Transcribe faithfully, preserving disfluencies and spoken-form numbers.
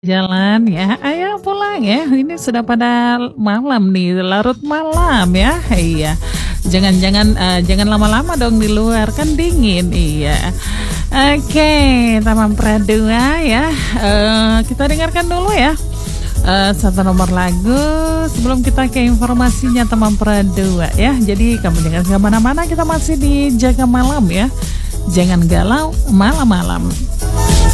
Jalan ya, ayo pulang ya. Ini sudah pada malam nih, larut malam ya. Iya. Jangan-jangan eh, jangan lama-lama dong di luar kan dingin. Iya. Oke, Taman Pradua ya. Eh, kita dengarkan dulu ya. Eh, satu nomor lagu sebelum kita ke informasinya Taman Pradua ya. Jadi kamu jangan kemana-mana, kita masih di Jaga Malam ya. Jangan galau malam-malam.